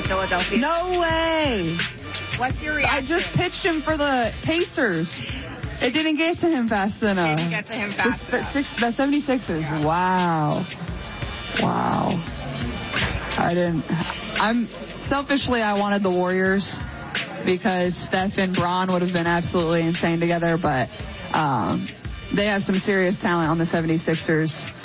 Philadelphia. No way. What's your reaction? I just pitched him for the Pacers. It didn't get to him fast enough. Didn't get to him fast enough. The 76ers. Wow. Selfishly, I wanted the Warriors because Steph and Bron would have been absolutely insane together, but they have some serious talent on the 76ers.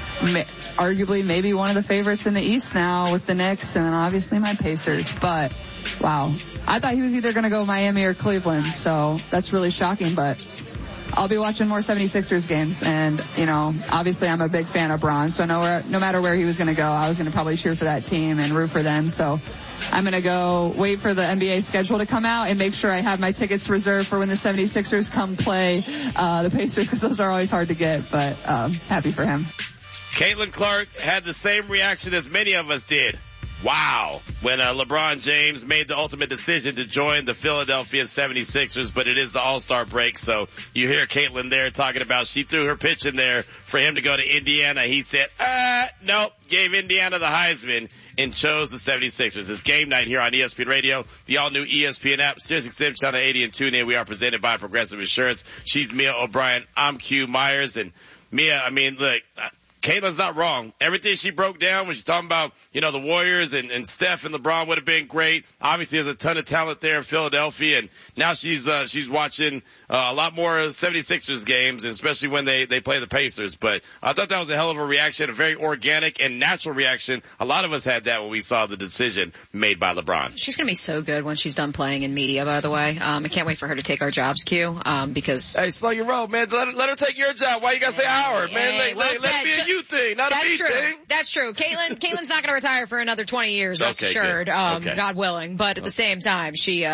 Arguably maybe one of the favorites in the East now with the Knicks and then obviously my Pacers. But, wow. I thought he was either going to go Miami or Cleveland, so that's really shocking. But I'll be watching more 76ers games. And, obviously I'm a big fan of Bron, so no matter where he was going to go, I was going to probably cheer for that team and root for them. So I'm going to go wait for the NBA schedule to come out and make sure I have my tickets reserved for when the 76ers come play the Pacers, because those are always hard to get. But happy for him. Caitlin Clark had the same reaction as many of us did. Wow. When LeBron James made the ultimate decision to join the Philadelphia 76ers, but it is the All-Star break, so you hear Caitlin there talking about she threw her pitch in there for him to go to Indiana. He said, nope, gave Indiana the Heisman and chose the 76ers. It's game night here on ESPN Radio, the all-new ESPN app, SiriusXM Channel 80 and TuneIn. We are presented by Progressive Insurance. She's Mia O'Brien. I'm Q Myers. And Mia, look, Caitlin's not wrong. Everything she broke down when she's talking about, the Warriors and Steph and LeBron would have been great. Obviously, there's a ton of talent there in Philadelphia, and now she's watching a lot more 76ers games, and especially when they play the Pacers. But I thought that was a hell of a reaction, a very organic and natural reaction. A lot of us had that when we saw the decision made by LeBron. She's going to be so good when she's done playing in media, by the way. I can't wait for her to take our jobs, Q, because... Hey, slow your roll, man. Let her take your job. Why you got to say Howard, man? Let's be a thing, not a me thing. That's true. Caitlin's not going to retire for another 20 years, rest assured, God willing. But at the same time, she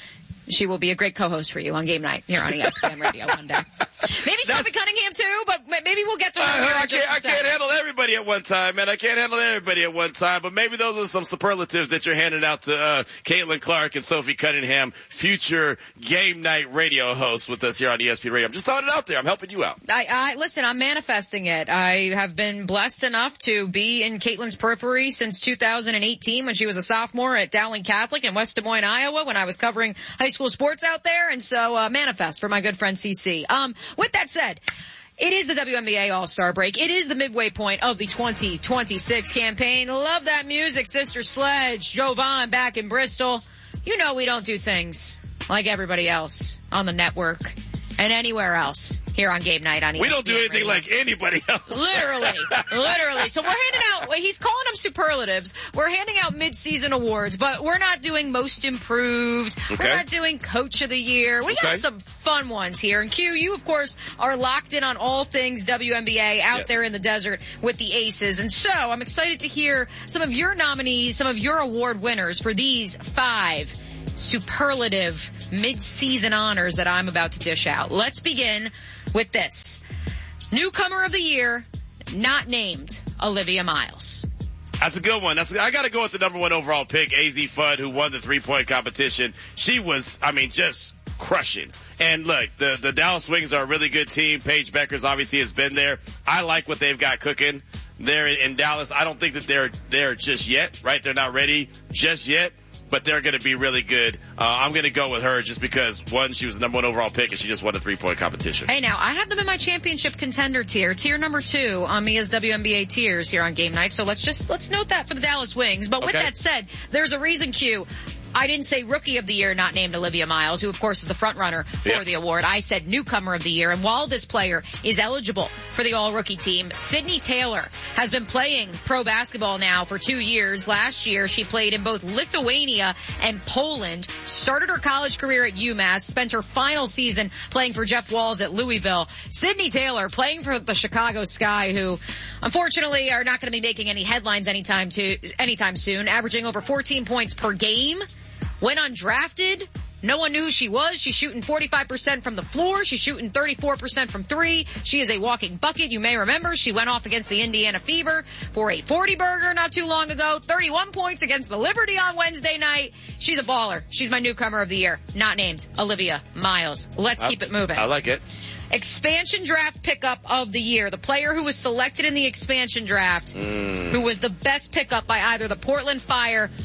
will be a great co-host for you on game night here on ESPN Radio one day. Maybe Sophie Cunningham too, but maybe we'll get to her. I can't handle everybody at one time, man. I can't handle everybody at one time, but maybe those are some superlatives that you're handing out to Caitlin Clark and Sophie Cunningham, future game night radio hosts with us here on ESPN Radio. I'm just throwing it out there. I'm helping you out. Listen, I'm manifesting it. I have been blessed enough to be in Caitlin's periphery since 2018 when she was a sophomore at Dowling Catholic in West Des Moines, Iowa, when I was covering high school sports out there, and so manifest for my good friend CC. With that said, it is the WNBA All-Star break. It is the midway point of the 2026 campaign. Love that music, Sister Sledge, Jovan back in Bristol. You know we don't do things like everybody else on the network and anywhere else here on Game Night on ESPN. We don't do anything Radio. like anybody else. Literally. So we're handing out, he's calling them superlatives. We're handing out mid-season awards, but we're not doing most improved. Okay. We're not doing coach of the year. We got some fun ones here. And Q, you of course are locked in on all things WNBA out there in the desert with the Aces. And so I'm excited to hear some of your nominees, some of your award winners for these 5 superlative mid-season honors that I'm about to dish out. Let's begin with this. Newcomer of the year, not named Olivia Miles. That's a good one. I got to go with the number 1 overall pick, AZ Fudd, who won the 3-point competition. She was, just crushing. And look, the Dallas Wings are a really good team. Paige Beckers obviously has been there. I like what they've got cooking there in Dallas. I don't think that they're there just yet, right? They're not ready just yet. But they're going to be really good. I'm going to go with her just because, 1, she was the number 1 overall pick and she just won a 3-point competition. Hey, now, I have them in my championship contender tier number 2 on Mia's WNBA tiers here on Game Night. So let's note that for the Dallas Wings. But with that said, there's a reason, Q, I didn't say Rookie of the Year, not named Olivia Miles, who of course is the front runner for the award. I said Newcomer of the Year. And while this player is eligible for the All-Rookie team, Sydney Taylor has been playing pro basketball now for 2 years. Last year, she played in both Lithuania and Poland, started her college career at UMass, spent her final season playing for Jeff Walls at Louisville. Sydney Taylor playing for the Chicago Sky, who unfortunately are not going to be making any headlines anytime soon, averaging over 14 points per game. Went undrafted. No one knew who she was. She's shooting 45% from the floor. She's shooting 34% from 3. She is a walking bucket. You may remember she went off against the Indiana Fever for a 40-burger not too long ago. 31 points against the Liberty on Wednesday night. She's a baller. She's my Newcomer of the Year. Not named Olivia Miles. Let's keep it moving. I like it. Expansion draft pickup of the year. The player who was selected in the expansion draft, who was the best pickup by either the Portland Fire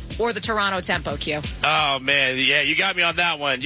or the Toronto Tempo, Q? Oh, man. Yeah, you got me on that one.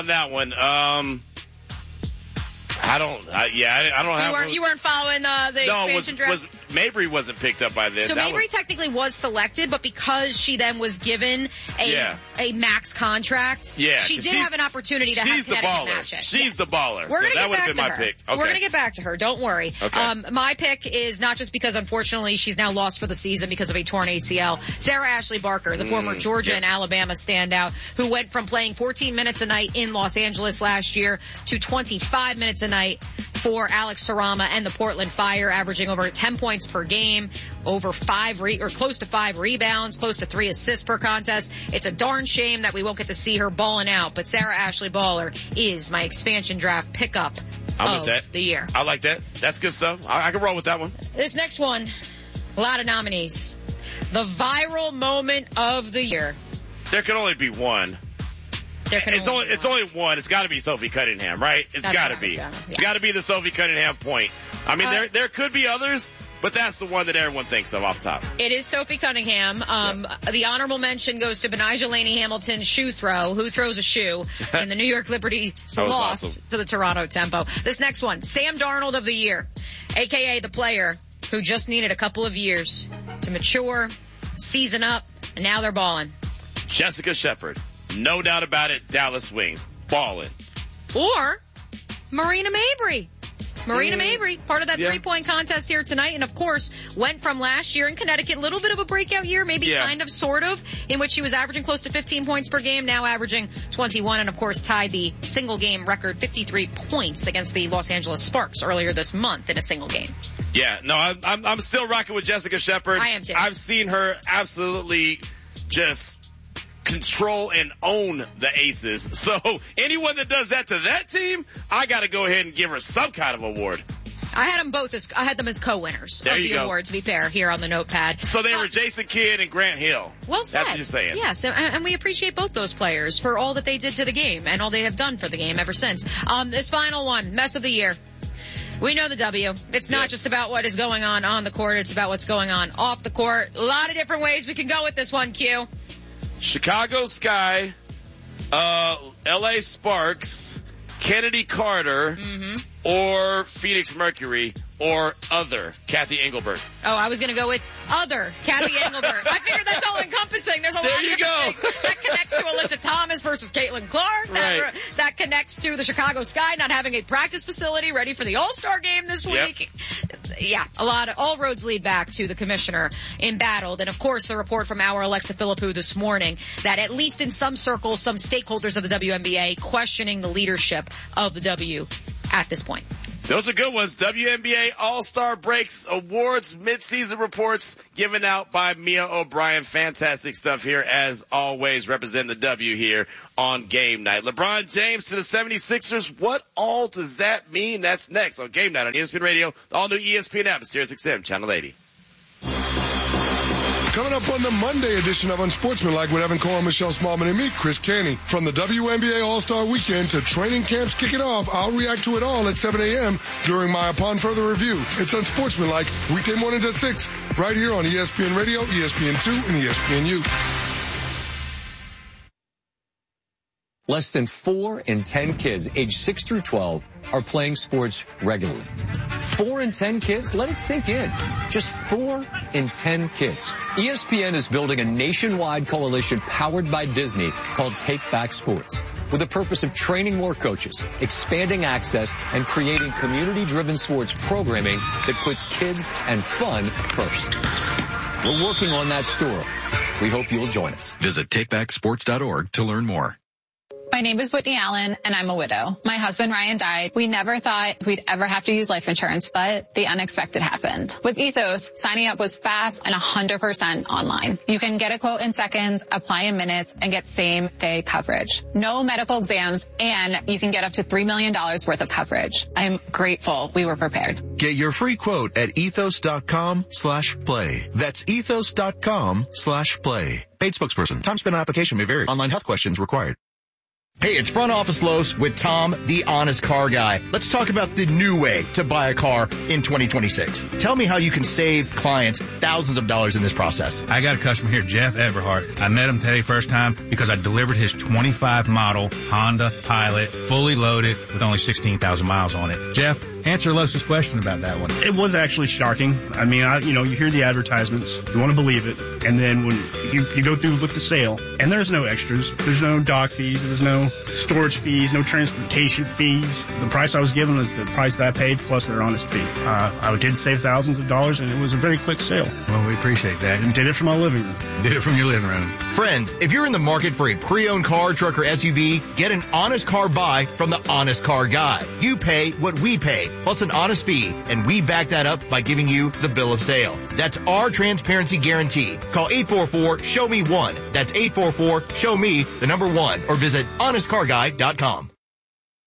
I don't have. You weren't following the expansion draft? Mabry wasn't picked up by then. So Mabry technically was selected, but because she then was given a max contract, she did have an opportunity to have Connecticut match it. She's the baller. So that would have been my pick. Okay. We're going to get back to her. Don't worry. Okay. My pick is not just because, unfortunately, she's now lost for the season because of a torn ACL. Sarah Ashley Barker, the former Georgia and Alabama standout, who went from playing 14 minutes a night in Los Angeles last year to 25 minutes a night for Alex Sarama and the Portland Fire, averaging over 10 points per game, over close to 5 rebounds, close to 3 assists per contest. It's a darn shame that we won't get to see her balling out, but Sarah Ashley Baller is my expansion draft pickup of the year. I like that. That's good stuff. I can roll with that one. This next one, a lot of nominees. The viral moment of the year. There can only be one. It's only one. It's got to be Sophie Cunningham, right? It's got to be. It's got to be the Sophie Cunningham point. I mean, there could be others, but that's the one that everyone thinks of off top. It is Sophie Cunningham. The honorable mention goes to Benijah Laney Hamilton's shoe throw. Who throws a shoe in the New York Liberty's loss to the Toronto Tempo. This next one, Sam Darnold of the year, a.k.a. the player who just needed a couple of years to mature, season up, and now they're balling. Jessica Shepard. No doubt about it, Dallas Wings. Balling. Or Marina Mabry. Mabry, part of that 3-point contest here tonight, and of course, went from last year in Connecticut, a little bit of a breakout year, maybe kind of, sort of, in which she was averaging close to 15 points per game, now averaging 21, and of course tied the single game record 53 points against the Los Angeles Sparks earlier this month in a single game. Yeah, no, I'm still rocking with Jessica Shepard. I am too. I've seen her absolutely just control and own the Aces. So anyone that does that to that team, I got to go ahead and give her some kind of award. I had them as co-winners of the award, to be fair, here on the notepad. So they were Jason Kidd and Grant Hill. Well said. That's what you're saying. Yes, and we appreciate both those players for all that they did to the game and all they have done for the game ever since. This final one, mess of the year. We know the W. It's not just about what is going on the court. It's about what's going on off the court. A lot of different ways we can go with this one, Q. Chicago Sky, LA Sparks, Kennedy Carter, or Phoenix Mercury, or other Kathy Engelbert. Oh, I was going to go with other Kathy Engelbert. I figured that's all encompassing. There's a lot of different things. That connects to Alyssa Thomas versus Caitlin Clark. Right. That connects to the Chicago Sky not having a practice facility ready for the All-Star game this week. Yeah, all roads lead back to the commissioner embattled. And of course, the report from our Alexa Philippou this morning that at least in some circles, some stakeholders of the WNBA questioning the leadership of the W at this point. Those are good ones. WNBA All-Star Breaks Awards Mid-Season Reports given out by Mia O'Brien. Fantastic stuff here as always. Represent the W here on Game Night. LeBron James to the 76ers. What all does that mean? That's next on Game Night on ESPN Radio. The all-new ESPN app, SiriusXM, Channel 80. Coming up on the Monday edition of Unsportsmanlike with Evan Cole, Michelle Smallman, and me, Chris Caney. From the WNBA All-Star Weekend to training camps kicking off, I'll react to it all at 7 a.m. during my Upon Further Review. It's Unsportsmanlike, weekday mornings at 6, right here on ESPN Radio, ESPN2, and ESPNU. Less than 4 in 10 kids aged 6 through 12 are playing sports regularly. 4 in 10 kids? Let it sink in. Just 4 in 10 kids. ESPN is building a nationwide coalition powered by Disney called Take Back Sports, with the purpose of training more coaches, expanding access, and creating community-driven sports programming that puts kids and fun first. We're working on that story. We hope you'll join us. Visit takebacksports.org to learn more. My name is Whitney Allen, and I'm a widow. My husband, Ryan, died. We never thought we'd ever have to use life insurance, but the unexpected happened. With Ethos, signing up was fast and 100% online. You can get a quote in seconds, apply in minutes, and get same-day coverage. No medical exams, and you can get up to $3 million worth of coverage. I'm grateful we were prepared. Get your free quote at ethos.com/play. That's ethos.com/play. Paid spokesperson. Time spent on application may vary. Online health questions required. Hey, it's Front Office Los with Tom, the honest car guy. Let's talk about the new way to buy a car in 2026. Tell me how you can save clients thousands of dollars in this process. I got a customer here, Jeff Everhart. I met him today first time because I delivered his 25 model Honda Pilot, fully loaded with only 16,000 miles on it. Jeff, answer Los's question about that one. It was actually shocking. I mean, you hear the advertisements, you want to believe it, and then when you go through with the sale, and there's no extras, there's no dock fees, there's no storage fees, no transportation fees. The price I was given was the price that I paid plus their honest fee. I did save thousands of dollars, and it was a very quick sale. Well, we appreciate that. And did it from my living room. Did it from your living room. Friends, if you're in the market for a pre-owned car, truck, or SUV, get an honest car buy from the Honest Car Guy. You pay what we pay, plus an honest fee, and we back that up by giving you the bill of sale. That's our transparency guarantee. Call 844-SHOW-ME-1. That's 844-SHOW-ME, the number 1, or visit honestcarguy.com.